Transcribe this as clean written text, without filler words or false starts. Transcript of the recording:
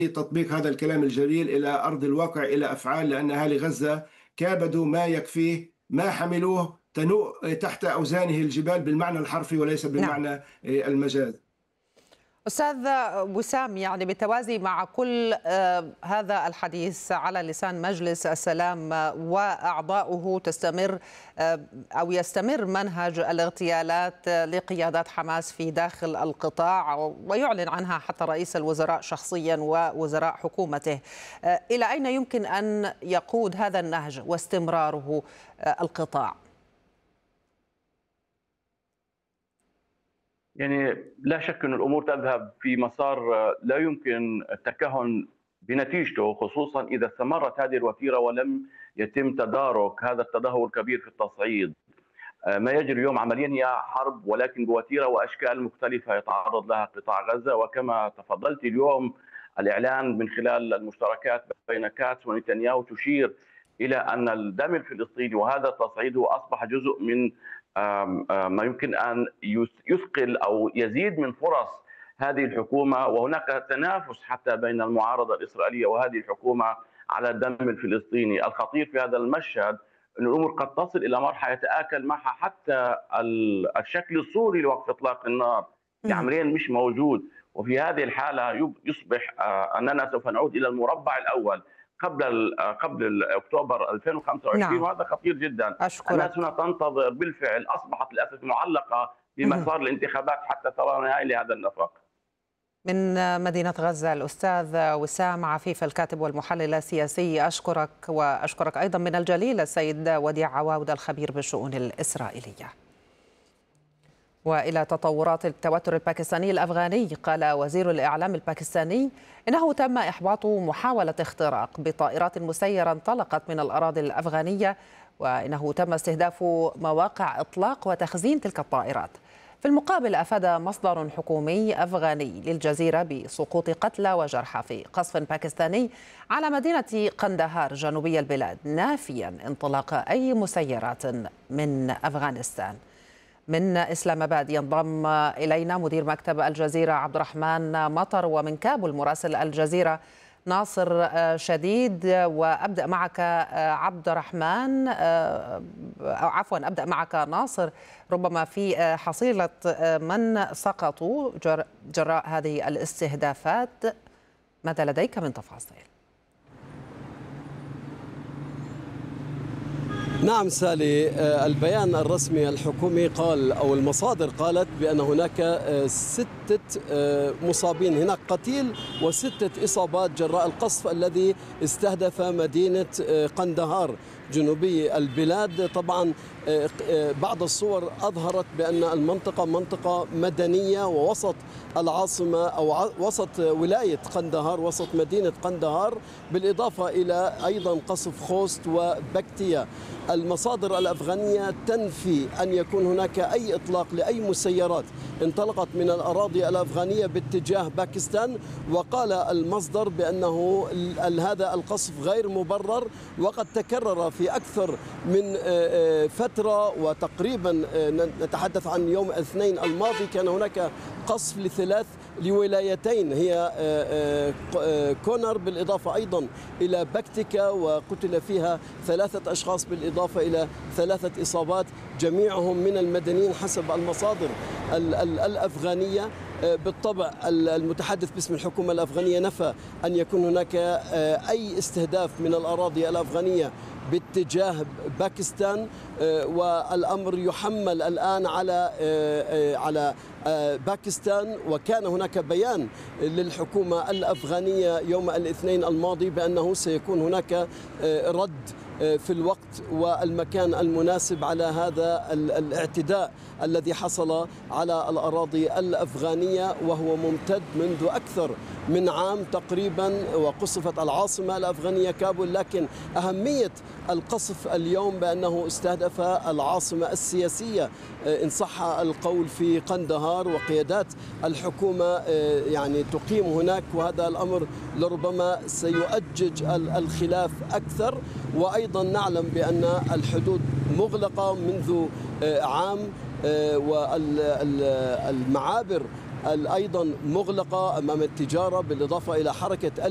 تطبيق هذا الكلام الجليل إلى أرض الواقع، إلى أفعال، لأن أهل غزة كابدوا ما يكفيه، ما حملوه تنوء تحت أوزانه الجبال بالمعنى الحرفي وليس نعم. بالمعنى المجاز. أستاذ وسام، يعني بالتوازي مع كل هذا الحديث على لسان مجلس السلام وأعضاؤه تستمر أو يستمر منهج الاغتيالات لقيادات حماس في داخل القطاع، ويعلن عنها حتى رئيس الوزراء شخصيا ووزراء حكومته. إلى أين يمكن أن يقود هذا النهج واستمراره القطاع؟ يعني لا شك أن الأمور تذهب في مسار لا يمكن التكهن بنتيجته، خصوصا إذا استمرت هذه الوتيرة ولم يتم تدارك هذا التدهور الكبير في التصعيد. ما يجري اليوم عمليا هي حرب، ولكن بوتيرة وأشكال مختلفة يتعرض لها قطاع غزة. وكما تفضلت اليوم، الإعلان من خلال المشتركات بين كاتس ونتنياهو تشير إلى أن الدم الفلسطيني وهذا التصعيد هو أصبح جزء من ما يمكن أن يثقل أو يزيد من فرص هذه الحكومة، وهناك تنافس حتى بين المعارضة الإسرائيلية وهذه الحكومة على الدم الفلسطيني. الخطير في هذا المشهد أن الأمور قد تصل إلى مرحلة يتآكل معها حتى الشكل الصوري لوقف إطلاق النار، عمليا مش موجود. وفي هذه الحالة يصبح أننا سوف نعود إلى المربع الأول قبل اكتوبر 2025. نعم. وهذا خطير جدا. أشكرك. الناس هنا تنتظر، بالفعل اصبحت للاسف معلقه بمسار الانتخابات حتى ترى نهايه لهذا النفق. من مدينة غزة الأستاذ وسام عفيف الكاتب والمحلل السياسي، أشكرك. وأشكرك أيضا من الجليل السيد وديع عواود الخبير بالشؤون الإسرائيلية. وإلى تطورات التوتر الباكستاني الأفغاني، قال وزير الإعلام الباكستاني إنه تم إحباط محاولة اختراق بطائرات مسيرة انطلقت من الأراضي الأفغانية، وإنه تم استهداف مواقع إطلاق وتخزين تلك الطائرات. في المقابل، أفاد مصدر حكومي أفغاني للجزيرة بسقوط قتلى وجرحى في قصف باكستاني على مدينة قندهار جنوبي البلاد، نافيا انطلاق أي مسيرات من أفغانستان. من إسلام آباد ينضم إلينا مدير مكتب الجزيرة عبد الرحمن مطر، ومن كابول مراسل الجزيرة ناصر شديد. وأبدأ معك عبد الرحمن، عفوا أبدأ معك ناصر، ربما في حصيلة من سقطوا جراء هذه الاستهدافات، ماذا لديك من تفاصيل؟ نعم سالي، البيان الرسمي الحكومي قال أو المصادر قالت بأن هناك 6 مصابين، هناك قتيل و6 إصابات جراء القصف الذي استهدف مدينة قندهار جنوبي البلاد. طبعا بعض الصور أظهرت بأن المنطقة منطقة مدنية ووسط العاصمة أو وسط ولاية قندهار، وسط مدينة قندهار، بالإضافة إلى أيضا قصف خوست وبكتيا. المصادر الأفغانية تنفي أن يكون هناك أي إطلاق لأي مسيرات انطلقت من الأراضي الأفغانية باتجاه باكستان، وقال المصدر بأنه هذا القصف غير مبرر وقد تكرر في أكثر من فترة. وتقريبا نتحدث عن يوم الاثنين الماضي كان هناك قصف لولايتين هي كونر بالإضافة أيضا إلى بكتيكا، وقتل فيها 3 أشخاص بالإضافة إلى 3 إصابات، جميعهم من المدنيين حسب المصادر الأفغانية. بالطبع المتحدث باسم الحكومة الأفغانية نفى أن يكون هناك أي استهداف من الأراضي الأفغانية باتجاه باكستان، والأمر يحمل الآن على باكستان. وكان هناك بيان للحكومة الأفغانية يوم الاثنين الماضي بأنه سيكون هناك رد في الوقت والمكان المناسب على هذا الاعتداء الذي حصل على الأراضي الأفغانية، وهو ممتد منذ أكثر من عام تقريبا، وقصفت العاصمة الأفغانية كابول. لكن أهمية القصف اليوم بأنه استهدف العاصمة السياسية إن صح القول في قندهار، وقيادات الحكومة يعني تقيم هناك، وهذا الأمر لربما سيؤجج الخلاف أكثر. وأيضا نعلم بأن الحدود مغلقة منذ عام، والمعابر أيضا مغلقة أمام التجارة، بالإضافة إلى حركة